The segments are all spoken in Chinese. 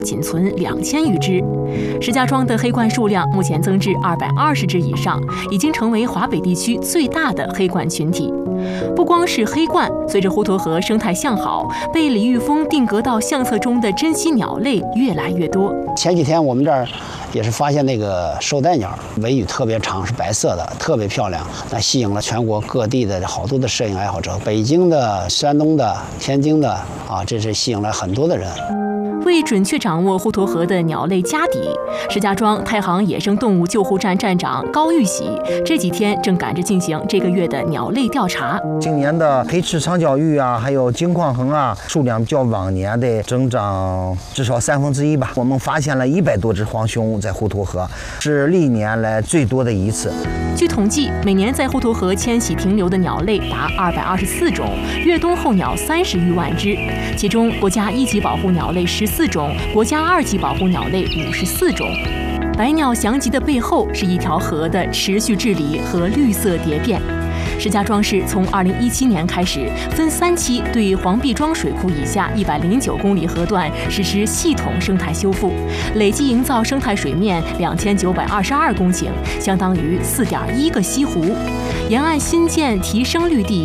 仅存2000余只。石家庄的黑鹳数量目前增至220只以上，已经成为华北地区最大的黑鹳群体。不光是黑鹳，随着滹沱河生态向好，被李玉峰定格到相册中的珍稀鸟类越来越多。 前几天我们这儿也是发现那个绶带鸟，尾羽特别长，是白色的，特别漂亮，那吸引了全国各地的好多的摄影爱好者，北京的、山东的、天津的啊，这是吸引了很多的人。 为准确掌握滹沱河的鸟类家底，石家庄太行野生动物救护站站长高玉喜这几天正赶着进行这个月的鸟类调查。 今年的黑翅长脚鹬啊，还有金矿鸻啊，数量较往年的增长至少1/3吧。我们发现了100多只黄鹎在滹沱河，是历年来最多的一次。 据统计，每年在滹沱河迁徙停留的鸟类达224种，越冬候鸟30余万只，其中国家1级保护鸟类14种，国家2级保护鸟类54种。百鸟翔集的背后是一条河的持续治理和绿色蝶变。石家庄市从2017年开始，分3期对黄壁庄水库以下109公里河段实施系统生态修复，累计营造生态水面2922公顷，相当于4.1个西湖。沿岸新建提升绿地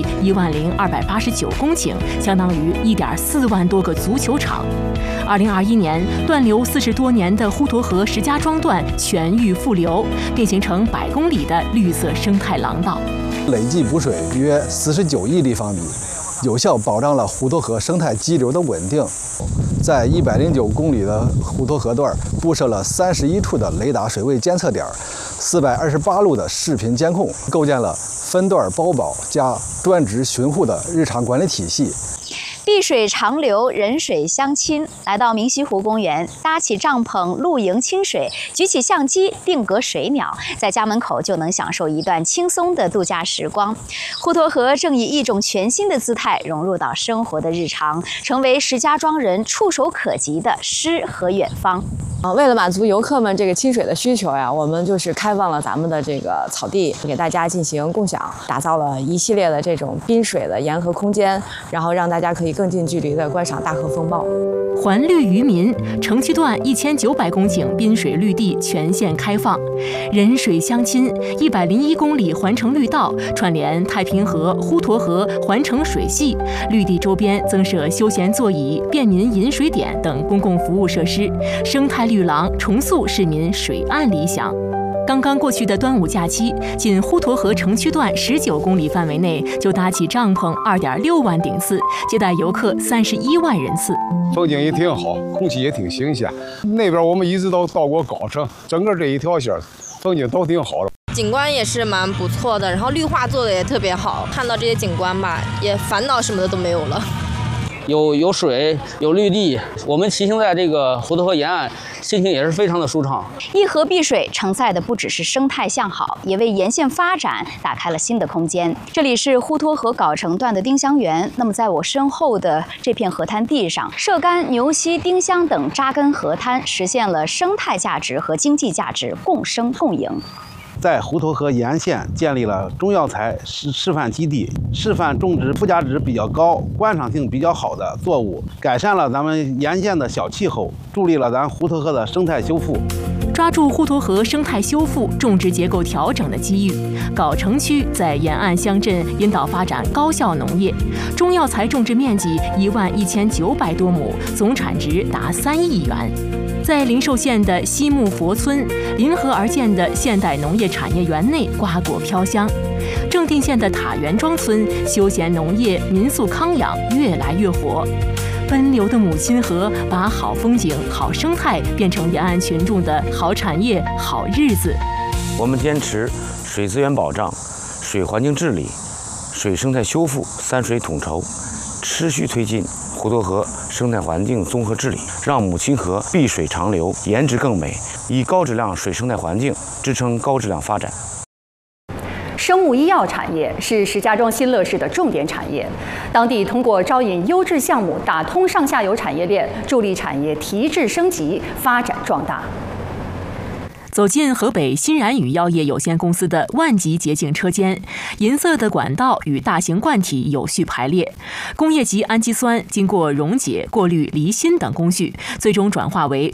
10289公顷，相当于1.4万多个足球场。2021年，断流40多年的滹沱河石家庄段全域复流，并形成100公里的绿色生态廊道。 累计补水约49亿立方米，有效保障了滹沱河生态激流的稳定。在109公里的滹沱河段布设了31处的雷达水位监测点，428路的视频监控，构建了分段包保加专职巡护的日常管理体系。 碧水长流，人水相亲。来到明溪湖公园，搭起帐篷露营清水，举起相机定格水鸟，在家门口就能享受一段轻松的度假时光。滹沱河正以一种全新的姿态融入到生活的日常，成为石家庄人触手可及的诗和远方。 为了满足游客们这个亲水的需求呀，我们就是开放了咱们的这个草地，给大家进行共享，打造了一系列的这种滨水的沿河空间，然后让大家可以更近距离的观赏大河风暴。 环绿于民，城区段1900公顷滨水绿地全线开放，人水相亲，101公里环城绿道串联太平河、滹沱河环城水系，绿地周边增设休闲座椅、便民饮水点等公共服务设施，生态绿廊重塑市民水岸理想。刚刚过去的端午假期，仅滹沱河城区段19公里范围内就搭起帐篷2.6万顶次，接待游客31万人次。 风景也挺好，空气也挺新鲜。那边我们一直到过高城，整个这一条线风景都挺好的， 景观也是蛮不错的，然后绿化做的也特别好，看到这些景观吧，也烦恼什么的都没有了。 有水，有绿地，我们骑行在这个滹沱河沿岸，心情也是非常的舒畅。 一河碧水承载的不只是生态向好，也为沿线发展打开了新的空间。这里是滹沱河藁城段的丁香园，那么在我身后的这片河滩地上，射干、牛溪、丁香等扎根河滩，实现了生态价值和经济价值共生共赢。 在滹沱河沿线建立了中药材示范基地，示范种植附加值比较高、观赏性比较好的作物，改善了咱们沿线的小气候，助力了咱滹沱河的生态修复。 抓住滹沱河生态修复、种植结构调整的机遇，藁城区在沿岸乡镇引导发展高效农业，中药材种植面积11900多亩，总产值达3亿元。在灵寿县的西木佛村，临河而建的现代农业产业园内瓜果飘香；正定县的塔园庄村，休闲农业、民宿康养越来越火。奔流的母亲河把好风景、好生态变成沿岸群众的好产业、好日子。 我们坚持水资源保障、水环境治理、水生态修复3水统筹，持续推进滹沱河生态环境综合治理，让母亲河碧水长流，颜值更美，以高质量水生态环境支撑高质量发展。 生物医药产业是石家庄新乐市的重点产业，当地通过招引优质项目，打通上下游产业链，助力产业提质升级、发展壮大。 走进河北新燃宇药业有限公司的万级洁净车间，银色的管道与大型罐体有序排列，工业级氨基酸经过溶解、过滤、离心等工序，最终转化为